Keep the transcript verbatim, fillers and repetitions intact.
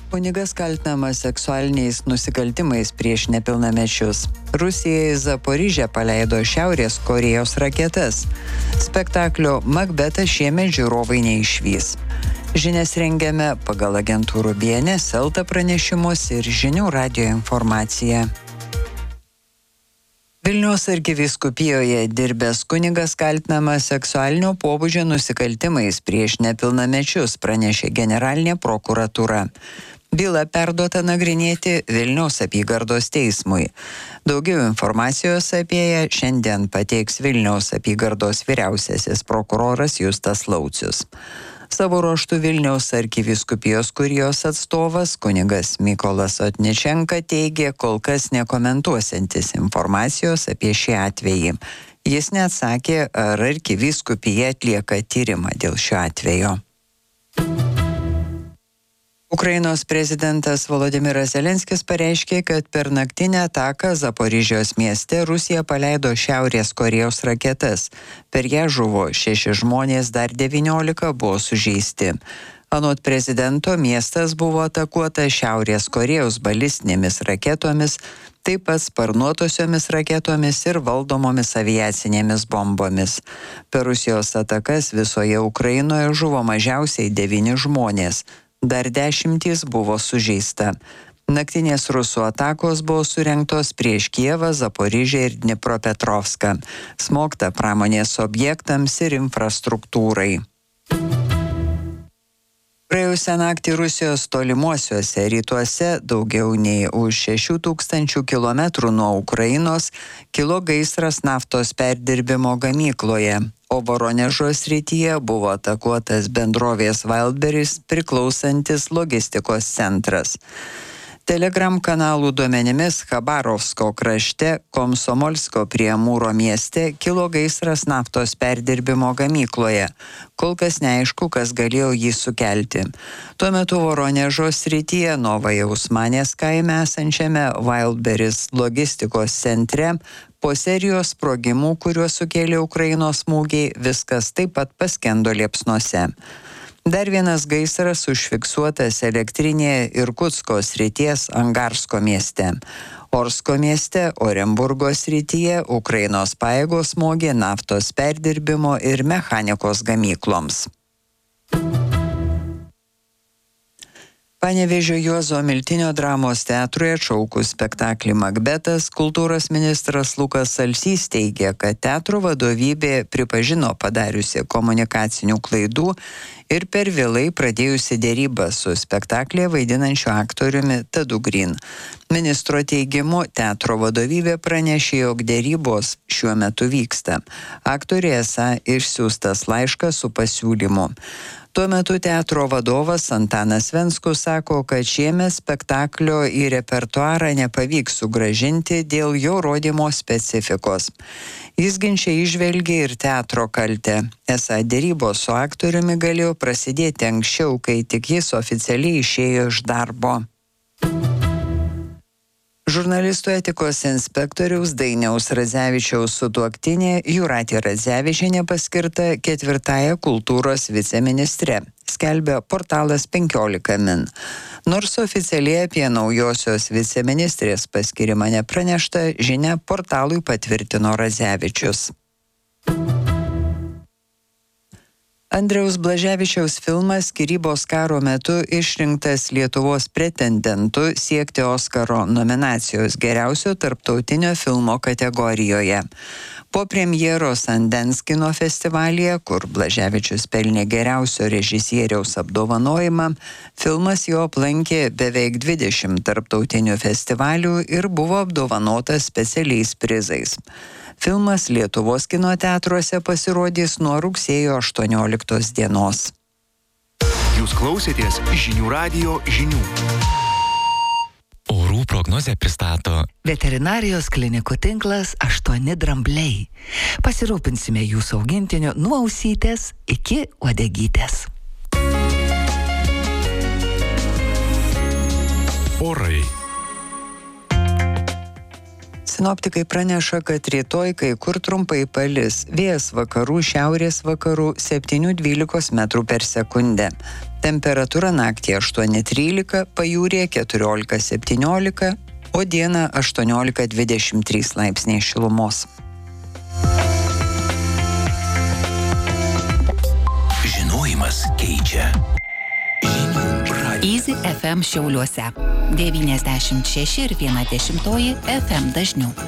Kunigas kaltinamas seksualiniais nusikaltimais prieš nepilnamečius. Rusija į Zaporižę paleido Šiaurės Korėjos raketas. Spektaklio Makbetas šiemet žiūrovai neišvys. Žinias rengiame pagal agentūrų B N S, Elta pranešimus ir Žinių radijo informaciją. Vilniaus arkivyskupijoje dirbęs kunigas kaltinamas seksualinio pobūdžio nusikaltimais prieš nepilnamečius, pranešė generalinė prokuratūra. Byla perduota nagrinėti Vilniaus apygardos teismui. Daugiau informacijos apie ją šiandien pateiks Vilniaus apygardos vyriausiasis prokuroras Justas Laucius. Savo ruožtu Vilniaus arkivyskupijos kurijos atstovas kunigas Mykolas Otničenka teigė kol kas nekomentuosiantis informacijos apie šį atvejį. Jis neatsakė, ar arkivyskupija atlieka tyrimą dėl šio atvejo. Ukrainos prezidentas Volodymyras Zelenskis pareiškė, kad per naktinę ataką Zaporižės mieste Rusija paleido Šiaurės Korėjos raketas. Per ją žuvo šeši žmonės, dar devyniolika buvo sužeisti. Anot prezidento, miestas buvo atakuotas Šiaurės Korėjos balistinėmis raketomis, taip pat sparnuotosiomis raketomis ir valdomomis aviacinėmis bombomis. Per Rusijos atakas visoje Ukrainoje žuvo mažiausiai devyni žmonės. Dar dešimtys buvo sužeista. Naktinės rusų atakos buvo surengtos prieš Kijevą, Zaporižę ir Dnipropetrovską. Smogta pramonės objektams ir infrastruktūrai. Praėjusią naktį Rusijos tolimuosiuose rytuose, daugiau nei už šešių tūkstančių kilometrų nuo Ukrainos, kilo gaisras naftos perdirbimo gamykloje, o Voronežo srityje buvo atakuotas bendrovės Wildberries priklausantis logistikos centras. Telegram kanalų duomenimis Chabarovsko krašte, Komsomolsko prie Amūro mieste kilo gaisras naftos perdirbimo gamykloje. Kol kas neaišku, kas galėjo jį sukelti. Tuo metu Voronežo srityje Novoje Usmanės kaime esančiame Wildberries logistikos centre po serijos sprogimų, kuriuos sukėlė Ukrainos smūgiai, viskas taip pat paskendo liepsnose. Dar vienas gaisras užfiksuotas elektrinėje Irkutsko srities Angarsko mieste. Orsko mieste, Orenburgo srityje Ukrainos pajėgos smogė naftos perdirbimo ir mechanikos gamykloms. Panevėžio Juozo Miltinio dramos teatrui atšaukus spektaklį Makbetas, kultūros ministras Lukas Salsys teigė, kad teatro vadovybė pripažino padariusi komunikacinių klaidų ir per vėlai pradėjusi dėrybą su spektaklį vaidinančiu aktoriumi Tadu Green. Ministro teigimu, teatro vadovybė pranešė, jog dėrybos šiuo metu vyksta. Aktoriui esą išsiųstas laiškas su pasiūlymu. Tuo metu teatro vadovas Antanas Venskus sako, kad šiemet spektaklio į repertuarą nepavyks sugrąžinti dėl jo rodymo specifikos. Jis ginče įžvelgė ir teatro kaltę. Esą dėrybos su aktoriumi galėjo prasidėti anksčiau, kai tik jis oficialiai išėjo iš darbo. Žurnalistų etikos inspektoriaus Dainiaus Radzevičiaus sutuoktinė Jūratė Radzevičienė paskirta ketvirtąja kultūros viceministre, skelbia portalas penkiolika min. Nors oficialiai apie naujosios viceministrės paskirimą nepranešta, žinia portalui patvirtino Radzevičius. Andriaus Blaževičiaus filmas Skyrybos karo metu išrinktas Lietuvos pretendentu siekti Oskaro nominacijos geriausio tarptautinio filmo kategorijoje. Po premjeros Sundance kino festivalyje, kur Blaževičius pelnė geriausio režisieriaus apdovanojimą, filmas jo aplankė beveik dvidešimt tarptautinių festivalių ir buvo apdovanotas specialiais prizais. Filmas Lietuvos kino teatruose pasirodys nuo rugsėjo aštuonioliktos dienos. Jūs klausėtės Žinių radijo žinių. Orų prognozę pristato Veterinarijos klinikų tinklas aštuoni drambliai. Pasirūpinsime jūsų augintiniu nuo ausytės iki uodegytės. Orai. Sinoptikai praneša, kad rytoj kai kur trumpai palis. Vėjas vakarų, šiaurės vakarų septyni dvylika metrų per sekundę. Temperatūra naktį aštuoni trylika, pajūrėje keturiolika septyniolika, o dieną aštuoniolika dvidešimt trys laipsniai šilumos. Žinojimas keičia. Easy F M Šiauliuose. devyniasdešimt šeši ir viena dešimtoji F M dažnių.